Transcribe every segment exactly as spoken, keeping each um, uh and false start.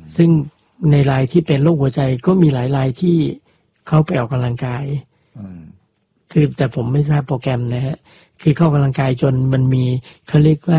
ซึ่งในรายที่เป็นโรคหัวใจก็มีหลายรายที่เขาไปออกกำลังกายคือแต่ผมไม่ทราบโปรแกรมนะฮะคือเข้ากำลังกายจนมันมีเขาเรียกว่า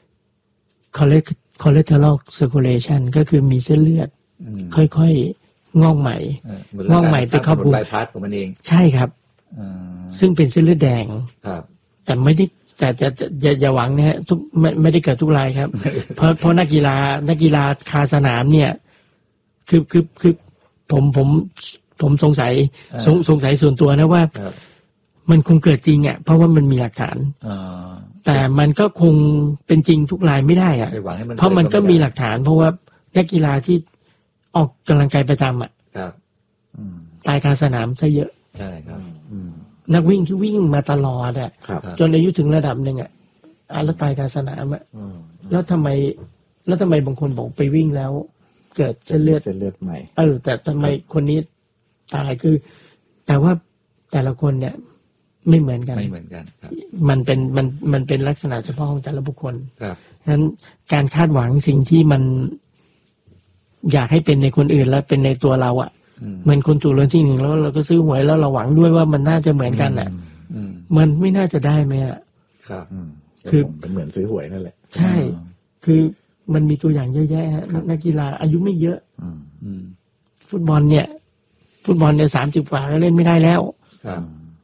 collateral circulation ก็คือมีเส้นเลือดค่อยๆงอกใหม่งอกใหม่ไปเข้าบุบายพาสของมันเองใช่ครับซึ่งเป็นเส้นเลือดแดงแต่ไม่ได้แต่จะอย่าอย่าหวังนะฮะทุกไม่ไม่ได้เกิดทุกรายครับ เพราะเพราะนักกีฬานักกีฬาคาสนามเนี่ยคือคือคือผมผมผมสงสัยสงสงสัยส่วนตัวนะว่ามันคงเกิดจริงอ่ะเพราะว่ามันมีหลักฐานแต่มันก็คงเป็นจริงทุกรายไม่ได้อ่ะเพราะมันก็มีหลักฐานเพราะว่านักกีฬาที่ออกกำลังกายประจำอ่ะตายคาสนามซะเยอะใช่ครับนักวิ่งที่วิ่งมาตลอดอ่ะจนอายุถึงระดับหนึ่งอ่ะแล้วตายคาสนามอ่ะแล้วทำไมแล้วทำไมบางคนบอกไปวิ่งแล้วเกิดเส้นเลือดเส้นเลือดใหม่เออแต่ทำไมคนนี้ตายคือแต่ว่าแต่ละคนเนี่ยไม่เหมือนกันไม่เหมือนกันมันเป็นมันมันเป็นลักษณะเฉพาะของแต่ละบุคคลครับฉะนั้นการคาดหวังสิ่งที่มันอยากให้เป็นในคนอื่นแล้วเป็นในตัวเราอ่ะเหมือนคนถูกรางวัลที่หนึ่งแล้วเราก็ซื้อหวยแล้วเราหวังด้วยว่ามันน่าจะเหมือนกันอ่ะมันไม่น่าจะได้ไหมอ่ะครับคือเป็นเหมือนซื้อหวยนั่นแหละใช่คือมันมีตัวอย่างเยอะแยะนักกีฬาอายุไม่เยอะฟุตบอลเนี่ยฟุตบอลเนี่ยสามสิบกว่าก็เล่นไม่ได้แล้วครับ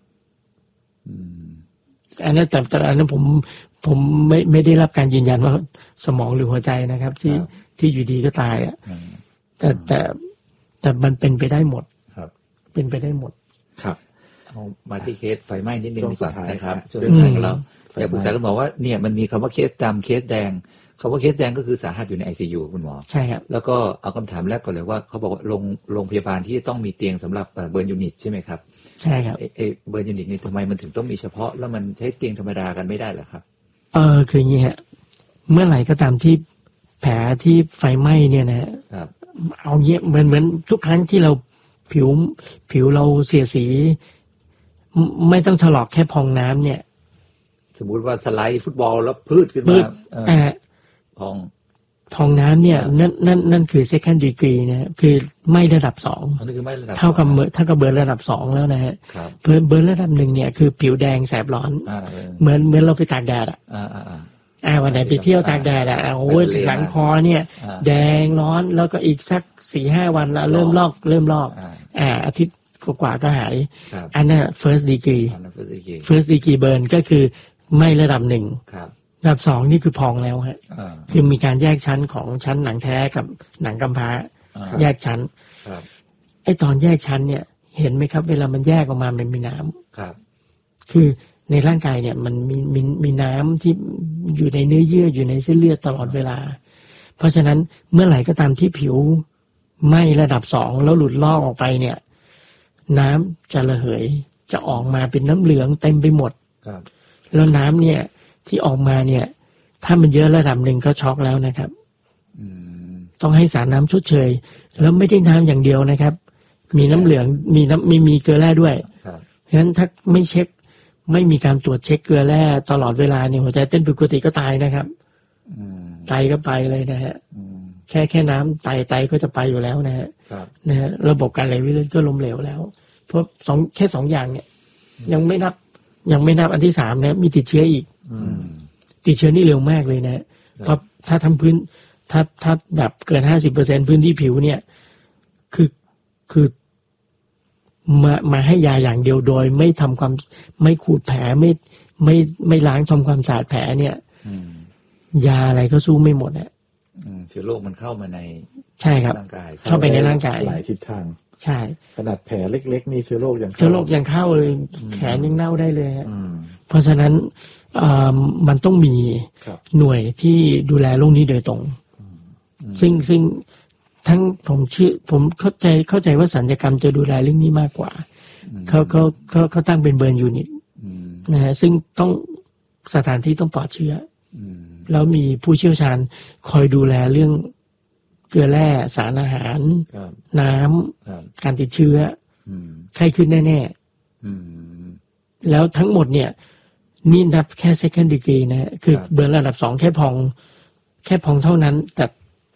อันนั้นแต่แต่อันนั้นผมผมไม่ไม่ได้รับการยืนยันว่าสมองหรือหัวใจนะครับที่ที่อยู่ดีก็ตายอ่ะแต่แต่แต่มันเป็นไปได้หมดครับเป็นไปได้หมดครับเอามาที่เคสไฟไหม้นิดนึงดีกว่านะครับช่วงท้ายของเราอยากปรึกษาคุณหมอว่าเนี่ยมันมีคำว่าเคสดำเคสแดงคำว่าเคสแดงก็คือสาหัสอยู่ใน ไอ ซี ยู คุณหมอใช่ครับแล้วก็เอาคำถามแรกก่อนเลยว่าเขาบอกว่าโรงโรงพยาบาลที่ต้องมีเตียงสำหรับเบิร์นยูนิตใช่ไหมครับใช่ครับเอเบิร์นยูนิตนี่ทำไมมันถึงต้องมีเฉพาะแล้วมันใช้เตียงธรรมดากันไม่ได้เหรอครับเออคืออย่างนี้ฮะเมื่อไหร่ก็ตามที่แผลที่ไฟไหม้เนี่ยนะฮะเอาเย็บเหมือนเหมือนทุกครั้งที่เราผิวผิวเราเสียสีไม่ต้องถลอกแค่พองน้ำเนี่ยสมมุติว่าสไลด์ฟุตบอลแล้วพืชขึ้นมาอ่าพองพองน้ำเนี่ยนั่นนั่นนั่นคือ second degree นะคือไหม้ระดับสองเท่ากับเท่ากับเบิร์นระดับสองแล้วนะฮะเบิร์นเบิร์นระดับหนึ่งเนี่ยคือผิวแดงแสบร้อนเหมือนเหมือนเราไปตากแดดอ่ะอ่าวันไหนไปเที่ยวตากแดดอ่ะโอ้ยหลังคอเนี่ยแดงร้อนแล้วก็อีกสักสี่ห้าวันละเริ่มลอกเริ่มลอกอ่าอาทิตย์กว่าก็หายอันนั้น first degree first degree burn ก็คือไหม้ระดับหนึ่งระดับสองนี่คือพองแล้วฮะคือมีการแยกชั้นของชั้นหนังแท้กับหนังกำพร้าแยกชั้นไอ้ตอนแยกชั้นเนี่ยเห็นไหมครับเวลามันแยกออกมามันมีน้ำคือในร่างกายเนี่ยมันมีมีมีน้ำที่อยู่ในเนื้อเยื่ออยู่ในเส้นเลือดตลอดเวลาเพราะฉะนั้นเมื่อไหร่ก็ตามที่ผิวไหม้ระดับสองแล้วหลุดลอกออกไปเนี่ยน้ำจะระเหยจะออกมาเป็นน้ำเหลืองเต็มไปหมดแล้วน้ำเนี่ยที่ออกมาเนี่ยถ้ามันเยอะระดับหนึ่งก็ช็อกแล้วนะครับต้องให้สารน้ำชดเชยแล้วไม่ได้น้ำอย่างเดียวนะครับมีน้ำเหลืองมีน้ำมีมีเกลือแร่ด้วยเพราะฉะนั้นถ้าไม่เช็คไม่มีการตรวจเช็คเกลือแร่ตลอดเวลาเนี่ยหัวใจเต้นผิดปกติก็ตายนะครับไตก็ไปเลยนะฮะแค่แค่น้ำไตไตก็จะไปอยู่แล้วนะฮะนะฮะระบบการไหลเวียนเลือดก็ล้มเหลวแล้วเพราะสองแค่สองอย่างเนี่ยยังไม่นับยังไม่นับอันที่สามนะมีติดเชื้ออีกติดเชื้อนี่เร็วมากเลยนะเพราะถ้าทำพื้นถ้าถ้าแบบเกินห้าสิบเปอร์เซ็นพื้นที่ผิวเนี่ยคือคือมามาให้ยาอย่างเดียวโดยไม่ทำความไม่ขูดแผลไม่ไม่ไม่ล้างทำความสะอาดแผลเนี่ยยาอะไรก็สู้ไม่หมดอ่ะเชื้อโรคมันเข้ามาในใช่ครับร่างกายเข้าไปในร่างกายหลายทิศทางใช่ขนาดแผลเล็กๆนี่เชื้อโรคยังเชื้อโรคยังเข้าเลยแขนยังเน่าได้เลยเพราะฉะนั้นมันต้องมีหน่วยที่ดูแลโรคนี้โดยตรงซึ่งซึ่งทั้งผมชื่อผมเข้าใจเข้าใจว่าศัลยกรรมจะดูแลเรื่องนี้มากกว่าเขาเขาเขาเขาตั้งเป็นเบิร์นยูนิตนะฮะซึ่งต้องสถานที่ต้องปลอดเชื้อแล้วมีผู้เชี่ยวชาญคอยดูแลเรื่องเกลือแร่สารอาหารน้ำการติดเชื้อไข้ขึ้นแน่ๆแล้วทั้งหมดเนี่ยนี่นับแค่ second degree นะคือเบิร์นระดับสองแค่พองแค่พองเท่านั้นแต่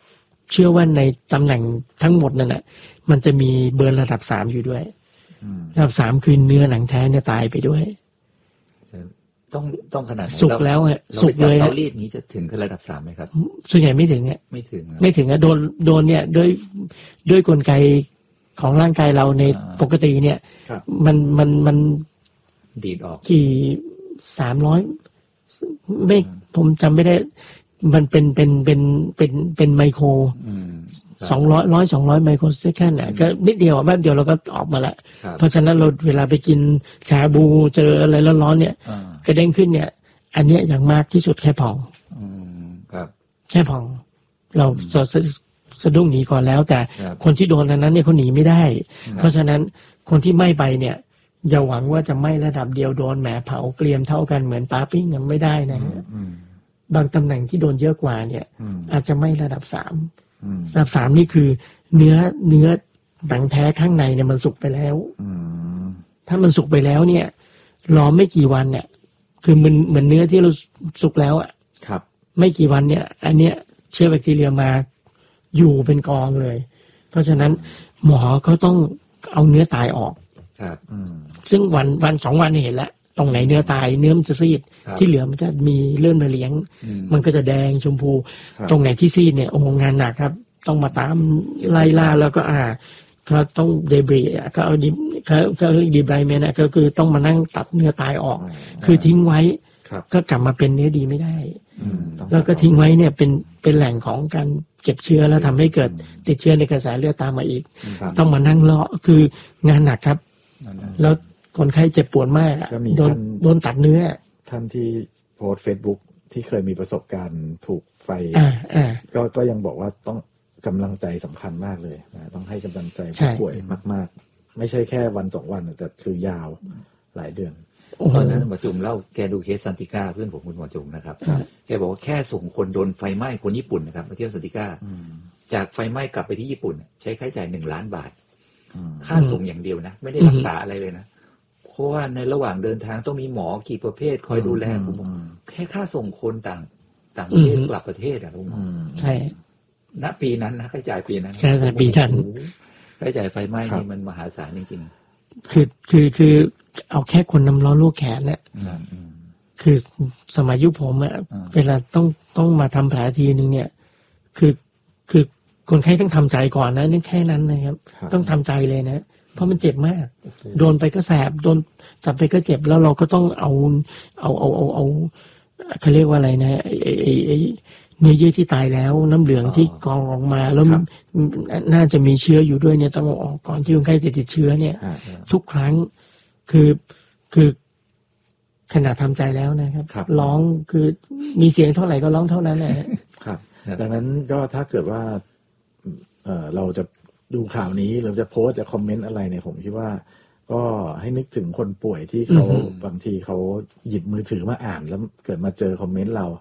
เชื่อว่าในตำแหน่งทั้งหมดนั่นแหละมันจะมีเบิร์นระดับสามอยู่ด้วยระดับสามคือเนื้อหนังแท้เนี่ยตายไปด้วยต้องต้องขนาดไหนสุกแล้วฮะสุกเลยเตารีดนี้จะถึงระดับสามไหมครับส่วนใหญ่ไม่ถึงอ่ะไม่ถึงไม่ถึงอ่ะโดนโดนเนี่ยด้วยด้วยกลไกของร่างกายเราในปกติเนี่ยมันมันมันดีดออกกี่สามร้อยไม่ผมจำไม่ได้มันเป็นเป็นเป็นเป็นเป็นไมโครสองร้อยร้อยสองร้อยไมโครเซคันด์อ่ะก็นิดเดียวแป๊บเดียวเราก็ออกมาละเพราะฉะนั้นเราเวลาไปกินชาบูเจออะไรร้อนๆเนี่ยกระเด้งขึ้นเนี่ยอันเนี้ยอย่างมากที่สุดแค่พองแค่พองเราสะดุ้งหนีก่อนแล้วแต่คนที่โดนนั้นเนี่ยเขาหนีไม่ได้เพราะฉะนั้นคนที่ไม่ไปเนี่ยอย่าหวังว่าจะไม่ระดับเดียวโดนแหมเผาเกรียมเท่ากันเหมือนปาปิ้งไม่ได้นะบางตำแหน่งที่โดนเยอะกว่าเนี่ยอาจจะไม่ระดับสามระดับสามนี่คือเนื้อเนื้อหนังแท้ข้างในเนี่ยมันสุกไปแล้วถ้ามันสุกไปแล้วเนี่ยรอไม่กี่วันเนี่ยคือมันเหมือนเนื้อที่เราสุกแล้วอ่ะไม่กี่วันเนี่ยอันเนี้ยเชื้อแบคทีเรียมาอยู่เป็นกองเลยเพราะฉะนั้นหมอก็ต้องเอาเนื้อตายออกซึ่งวันวันสองวันเห็นแล้วตรงไหนเนื้อตายเนื้อมันจะซีดที่เหลือมันจะมีเลื่อนมาเลี้ยงมันก็จะแดงชมพูตรงไหนที่ซีดเนี่ยโอ้งานหนักครับต้องมาตามไล่ล่าแล้วก็อ่าก็ต้องเดบริก็เอาดิก็ก็ดีไบรเมนต์ก็คือต้องมานั่งตัดเนื้อตายออกคือทิ้งไว้ก็กลับมาเป็นเนื้อดีไม่ได้แล้วก็ทิ้งไว้เนี่ยเป็นเป็นแหล่งของการเก็บเชื้อแล้วทำให้เกิดติดเชื้อในกระแสเลือดตามมาอีกต้องมานั่งเลาะคืองานหนักครับแล้วคนไข้เจ็บปวดมากโดนโดนตัดเนื้อท่านที่โพสเฟซบุ๊กที่เคยมีประสบการณ์ถูกไฟก็ก็ยังบอกว่าต้องกำลังใจสำคัญมากเลยนะต้องให้กำลังใจผู้ป่วยมากๆไม่ใช่แค่วันสองวันแต่คือยาวหลายเดือนตอนนั้นหมอจุ๋มเล่าแกดูเคสซันติก้าเพื่อนผมคุณหมอจุ๋มนะครับแกบอกว่าแค่ส่งคนโดนไฟไหม้คนญี่ปุ่นนะครับมาเที่ยวซันติก้าจากไฟไหม้กลับไปที่ญี่ปุ่นใช้ค่าใช้จ่ายหนึ่งล้านบาทค่าส่งอย่างเดียวนะไม่ได้รักษาอะไรเลยนะเพราะว่าในระหว่างเดินทางต้องมีหมอกี่ประเภทคอยดูแลผมแค่ค่าส่งคนต่างต่างประเทศกลับประเทศอะผมใช่ณปีนั้นนะค่าใช้จ่ายปีนั้นค่าใช้จ่ายปีนั้นค่าใช้จ่ายไฟไหม้นี่มันมหาศาลจริงๆคือคือคือเอาแค่คนน้ำร้อนลวกแขนเนี่ยคือสมัยยุคผมอะเวลาต้องต้องมาทำแผลทีนึงเนี่ยคือคือคนไข้ต้องทำใจก่อนนะนี่แค่นั้นนะครับต้องทำใจเลยนะเพราะมันเจ็บมากโดนไปก็แสบโดนจับไปก็เจ็บแล้วเราก็ต้องเอาเอาเอาเอาเอาเขาเรียกว่าอะไรนะไอ้ไอ้ไอ้เนื้อเยื่อที่ตายแล้วน้ำเหลืองที่กองออกมาแล้วน่าจะมีเชื้ออยู่ด้วยเนี่ยต้องออกก่อนที่คนไข้จะติดเชื้อเนี่ยทุกครั้งคือคือขณะทำใจแล้วนะครับร้องคือมีเสียงเท่าไหร่ก็ร้องเท่านั้นแหละครับดังนั้นก็ถ้าเกิดว่าเออเราจะดูข่าวนี้เราจะโพสจะคอมเมนต์อะไรเนี่ยผมคิดว่าก็ให้นึกถึงคนป่วยที่เขาบางทีเขาหยิบมือถือมาอ่านแล้วเกิดมาเจอคอมเมนต์เรา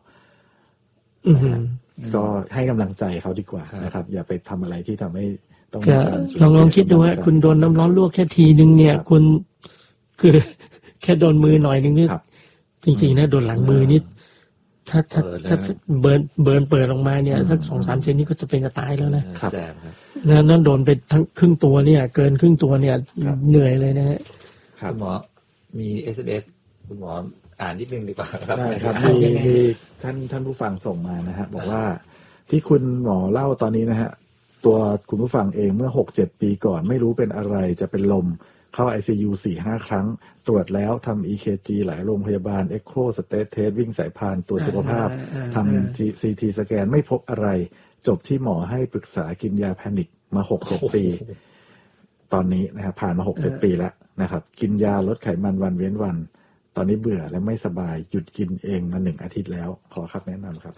ก็ให้กำลังใจเขาดีกว่านะครับอย่าไปทำอะไรที่ทำให้ต้องลองลองคิดดูว่าคุณโดนน้ำร้อนลวกแค่ทีนึงเนี่ยคุณคือแค่โดนมือหน่อยนึงนี่จริงๆนะโดนหลังมือนี่ถ้าถ้าถ้าเบิร์นเบิร์นเปิดออกมาเนี่ยสักสองสามเซนนี่ก็จะเป็นจะตายแล้วนะครับแล้วนั่นโดนไปทั้งครึ่งตัวเนี่ยเกินครึ่งตัวเนี่ยเหนื่อยเลยนะฮะคุณหมอมี เอส เอ็ม เอส คุณหมออ่านนิดนึงดีกว่าครับได้ครับมีมีท่านท่านผู้ฟังส่งมานะฮะบอกว่าที่คุณหมอเล่าตอนนี้นะฮะตัวคุณผู้ฟังเองเมื่อ หกเจ็ด ปีก่อนไม่รู้เป็นอะไรจะเป็นลมเข้า ไอ ซี ยู สี่ห้า ครั้งตรวจแล้วทำ อี เค จี หลายโรงพยาบาล เอ็กโค สเตทเทส วิ่งสายพานตัวสุขภาพทำ ซี ที สแกนไม่พบอะไรจบที่หมอให้ปรึกษากินยาแพนิคมา หกเจ็ด ปีตอนนี้นะครับผ่านมา หกเจ็ด ปีแล้วนะครับกินยาลดไขมันวันเว้นวันตอนนี้เบื่อและไม่สบายหยุดกินเองมาหนึ่งอาทิตย์แล้วขอครับแนะนำครับ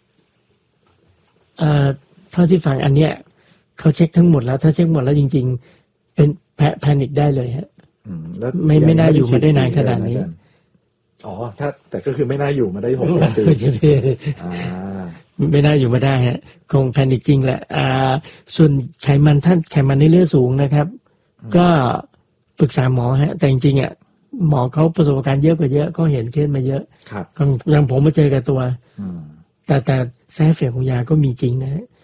เอ่อเท่าที่ฟังอันเนี้ยเขาเช็คทั้งหมดแล้วถ้าเช็คหมดแล้วจริงๆเป็นแพนิคได้เลยฮะไม่ไม่น่าอยู่มาได้นานขนาดนี้อ๋อถ้าแต่ก็คือไม่น่าอยู่มาได้หกปีอ่าไม่น่าอยู่มาได้ฮะคงแพนิคจริงแหละอ่าส่วนไขมันท่านไขมันในเลือดสูงนะครับก็ปรึกษาหมอฮะแต่จริงๆอ่ะหมอเขาประสบการณ์เยอะกว่าเยอะก็เห็นเคสมาเยอะอย่างผมมาเจอกับตัวแต่แต่แซ่เฟกของยาก็มีจริงนะฮะ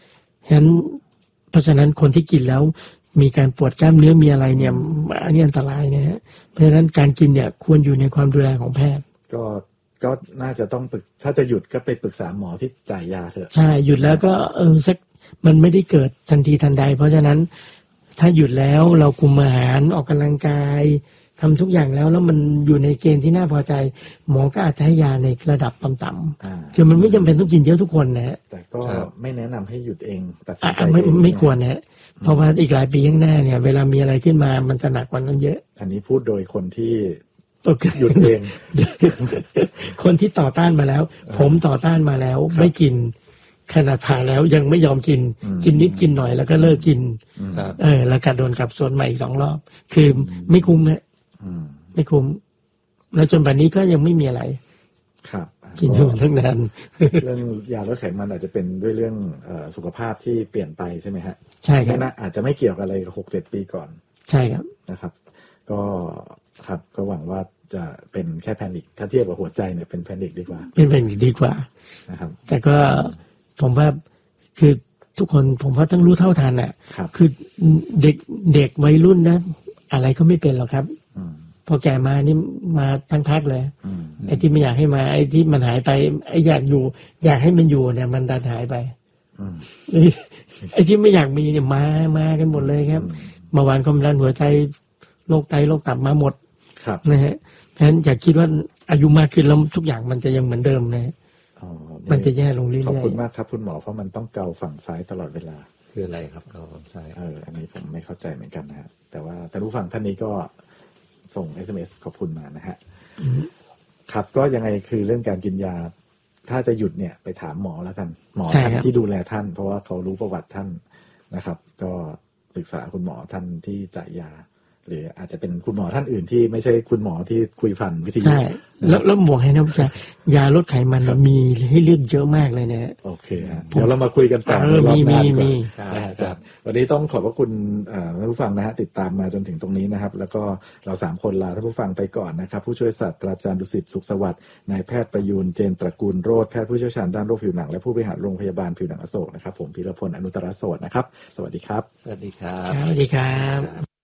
ฉะนั้นเพราะฉะนั้นคนที่กินแล้วมีการปวดกล้ามเนื้อมีอะไรเนี่ยอันนี้อันตรายนะฮะเพราะฉะนั้นการกินเนี่ยควรอยู่ในความดูแลของแพทย์ก็ก็น่าจะต้องปรึกถ้าจะหยุดก็ไปปรึกษาหมอที่จ่ายยาเถอะใช่หยุดแล้วก็เออสักมันไม่ได้เกิดทันทีทันใดเพราะฉะนั้นถ้าหยุดแล้วเราคุมอาหารออกกำลังกายทำทุกอย่างแล้วแล้วมันอยู่ในเกณฑ์ที่น่าพอใจหมอก็อาจจะให้ยาในระดับต่ำๆคือมันไม่จำเป็นต้องกินเยอะทุกคนนะแต่ก็ไม่แนะนำให้หยุดเองตัดสินใจไม่ไม่ควรนะเพราะว่าอีกหลายปีข้างหน้าเนี่ยเวลามีอะไรขึ้นมามันจะหนักกว่านั้นเยอะอันนี้พูดโดยคนที่หยุดเองคนที่ต่อต้านมาแล้วผมต่อต้านมาแล้วไม่กินขนาดผ่าแล้วยังไม่ยอมกินกินนิดกินหน่อยแล้วก็เลิกกินเออแล้วก็โดนกลับสวนใหม่อีกสองรอบคือไม่คุ้มนะไม่คุ้มแล้วจนบัดนี้ก็ยังไม่มีอะไรครับกินอยู่ทั้งนั้นเรื่องยาลดไขมันอาจจะเป็นด้วยเรื่องสุขภาพที่เปลี่ยนไปใช่ไหมฮะใช่ครับอาจจะไม่เกี่ยวกับอะไรกับหกเจ็ดปีก่อนใช่ครับนะครับก็ครับก็หวังว่าจะเป็นแค่แพนิคถ้าเทียบกับหัวใจเนี่ยเป็นแพนิคดีกว่าเป็นแพนิคดีกว่านะครับแต่ก็ผมว่าคือทุกคนผมว่าต้องรู้เท่าทันอ่ะคือเด็กเด็กวัยรุ่นนะอะไรก็ไม่เป็นหรอกครับพอแก่มานี่มาทั้งพักเลยไอ้ที่ไม่อยากให้มาไอ้ที่มันหายไปไอ้อยากอยู่อยากให้มันอยู่เนี่ยมันดันหายไปไอ้ที่ไม่อยากมีเนี่ยมามากันหมดเลยครับเมื่อวานความดันหัวใจโรคไตโรคตับมาหมดนะฮะเพราะฉะนั้นอย่าคิดว่าอายุมากขึ้นแล้วทุกอย่างมันจะยังเหมือนเดิมนะมันจะแย่ลงเรื่อยๆขอบคุณมากครับคุณหมอเพราะมันต้องเกาฝั่งซ้ายตลอดเวลาคืออะไรครับเกาฝั่งซ้ายเอออันนี้ผมไม่เข้าใจเหมือนกันนะฮะแต่ว่าท่านผู้ฟังท่านนี้ก็ส่ง เอส เอ็ม เอส ขอบคุณมานะฮะครับก็ยังไงคือเรื่องการกินยาถ้าจะหยุดเนี่ยไปถามหมอแล้วกันหมอท่านที่ดูแลท่านเพราะว่าเขารู้ประวัติท่านนะครับก็ปรึกษาคุณหมอท่านที่จ่ายยาหรืออาจจะเป็นคุณหมอท่านอื่นที่ไม่ใช่คุณหมอที่คุยผ่านวิทยุใช่แล้วแล้วหมอให้นะจ๊ะยาลดไขมันมีให้เลือกเยอะมากเลยเนี่ยโอเคฮะเดี๋ยวเรามาคุยกันต่อในรอบหน้าดีกว่านะฮะครับวันนี้ต้องขอบพระคุณท่านผู้ฟังนะฮะติดตามมาจนถึงตรงนี้นะครับแล้วก็เราสามคนลาท่านผู้ฟังไปก่อนนะครับผู้ช่วยศาสตราจารย์ดุสิตสุขสวัสดิ์นายแพทย์ประยูนเจนตระกูลโรจน์แพทย์ผู้เชี่ยวชาญด้านโรคผิวหนังและผู้บริหารโรงพยาบาลผิวหนังอโศกนะครับผมพีรพลอนุตตรโสตนะครับสวัสดีครับสวัสดีครับสวัสดีครับ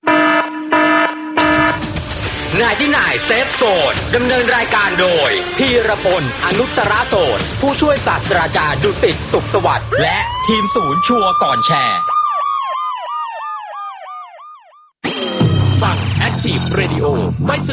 นายที่นายเซฟโซนดำเนินรายการโดยพีรพลอนุตตรโสตผู้ช่วยศาสตราจารย์ดุสิตสุขสวัสดิ์และทีมศูนย์ชัวร์ก่อนแชร์ฟัง Active Radio ไม่